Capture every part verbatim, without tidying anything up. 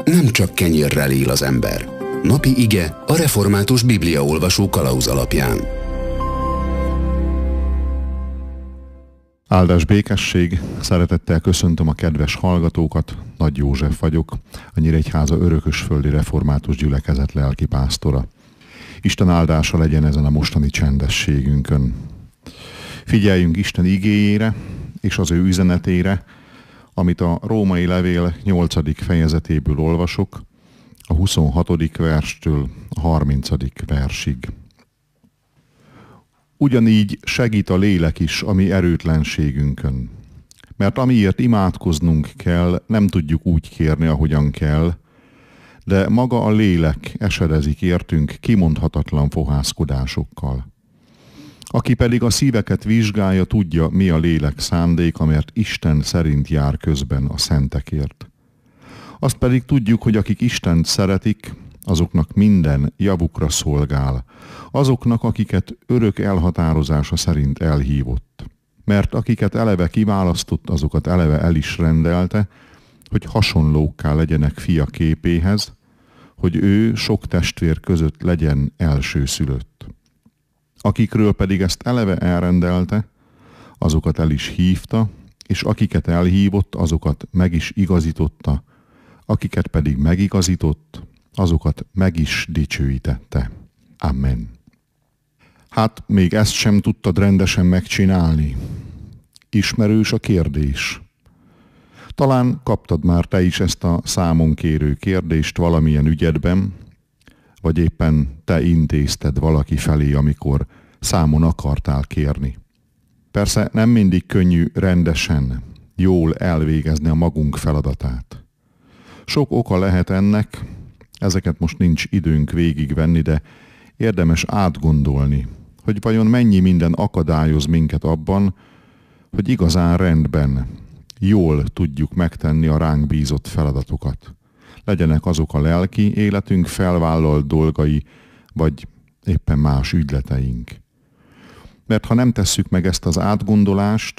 nem csak kenyérrel él az ember. Napi ige a református bibliaolvasó kalauz alapján. Áldás békesség, szeretettel köszöntöm a kedves hallgatókat, Nagy József vagyok, a Nyíregyháza örökösföldi református gyülekezet lelkipásztora. Isten áldása legyen ezen a mostani csendességünkön. Figyeljünk Isten igéjére és az ő üzenetére, amit a Római levél nyolcadik fejezetéből olvasok, a huszonhatodik verstől a harmincadik versig. Ugyanígy segít a lélek is a mi erőtlenségünkön. Mert amiért imádkoznunk kell, nem tudjuk úgy kérni, ahogyan kell, de maga a lélek esedezik értünk kimondhatatlan fohászkodásokkal. Aki pedig a szíveket vizsgálja, tudja, mi a lélek szándéka, mert Isten szerint jár közben a szentekért. Azt pedig tudjuk, hogy akik Istent szeretik, azoknak minden javukra szolgál, azoknak, akiket örök elhatározása szerint elhívott. Mert akiket eleve kiválasztott, azokat eleve el is rendelte, hogy hasonlókká legyenek fia képéhez, hogy ő sok testvér között legyen elsőszülött. Akikről pedig ezt eleve elrendelte, azokat el is hívta, és akiket elhívott, azokat meg is igazította, akiket pedig megigazított, azokat meg is dicsőítette. Amen. Hát még ezt sem tudtad rendesen megcsinálni. Ismerős a kérdés. Talán kaptad már te is ezt a számon kérő kérdést valamilyen ügyedben, vagy éppen te intézted valaki felé, amikor számon akartál kérni. Persze nem mindig könnyű rendesen, jól elvégezni a magunk feladatát. Sok oka lehet ennek, ezeket most nincs időnk végigvenni, de érdemes átgondolni, hogy vajon mennyi minden akadályoz minket abban, hogy igazán rendben, jól tudjuk megtenni a ránk bízott feladatokat. Legyenek azok a lelki életünk felvállalt dolgai, vagy éppen más ügyleteink. Mert ha nem tesszük meg ezt az átgondolást,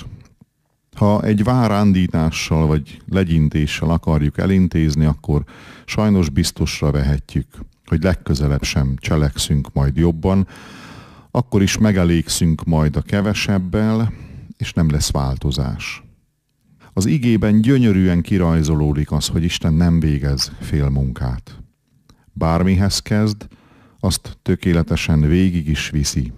ha egy várándítással vagy legyintéssel akarjuk elintézni, akkor sajnos biztosra vehetjük, hogy legközelebb sem cselekszünk majd jobban, akkor is megelégszünk majd a kevesebbel, és nem lesz változás. Az igében gyönyörűen kirajzolódik az, hogy Isten nem végez félmunkát. Bármihez kezd, azt tökéletesen végig is viszi.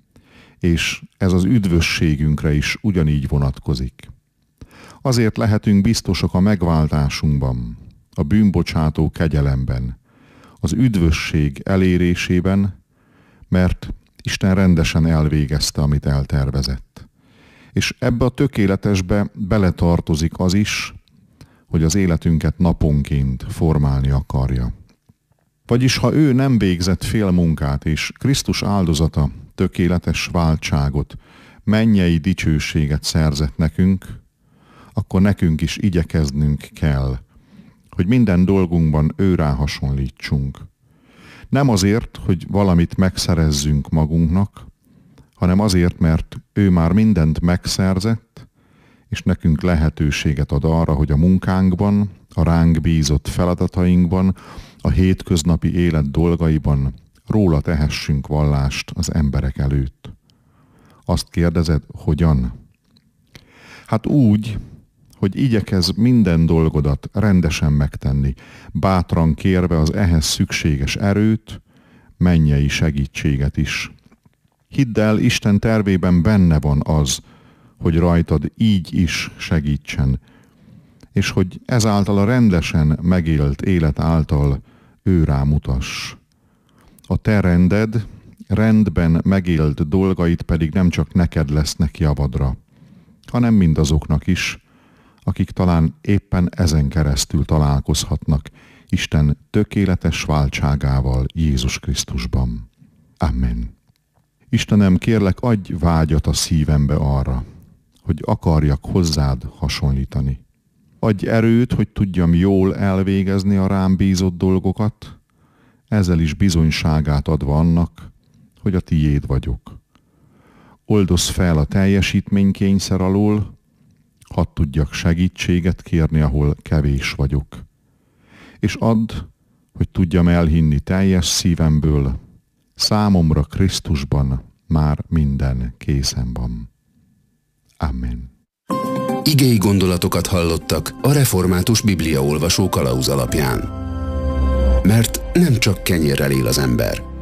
És ez az üdvösségünkre is ugyanígy vonatkozik. Azért lehetünk biztosak a megváltásunkban, a bűnbocsátó kegyelemben, az üdvösség elérésében, mert Isten rendesen elvégezte, amit eltervezett. És ebbe a tökéletesbe beletartozik az is, hogy az életünket naponként formálni akarja. Vagyis ha ő nem végzett fél munkát, és Krisztus áldozata tökéletes váltságot, mennyei dicsőséget szerzett nekünk, akkor nekünk is igyekeznünk kell, hogy minden dolgunkban őrá hasonlítsunk. Nem azért, hogy valamit megszerezzünk magunknak, hanem azért, mert ő már mindent megszerzett, és nekünk lehetőséget ad arra, hogy a munkánkban, a ránk bízott feladatainkban, a hétköznapi élet dolgaiban róla tehessünk vallást az emberek előtt. Azt kérdezed, hogyan? Hát úgy, hogy igyekezz minden dolgodat rendesen megtenni, bátran kérve az ehhez szükséges erőt, mennyei segítséget is. Hidd el, Isten tervében benne van az, hogy rajtad így is segítsen, és hogy ezáltal a rendesen megélt élet által ő rámutass. A te rended, rendben megélt dolgait pedig nem csak neked lesznek javadra, hanem mindazoknak is, akik talán éppen ezen keresztül találkozhatnak Isten tökéletes váltságával Jézus Krisztusban. Amen. Istenem, kérlek, adj vágyat a szívembe arra, hogy akarjak hozzád hasonlítani. Adj erőt, hogy tudjam jól elvégezni a rám bízott dolgokat, ezzel is bizonyságát adva annak, hogy a tiéd vagyok. Oldozz fel a teljesítménykényszer alól, hadd tudjak segítséget kérni, ahol kevés vagyok. és add, hogy tudjam elhinni teljes szívemből, számomra Krisztusban már minden készen van. Amen. Igei gondolatokat hallottak a Református Bibliaolvasó kalauz alapján. Mert nem csak kenyérrel él az ember,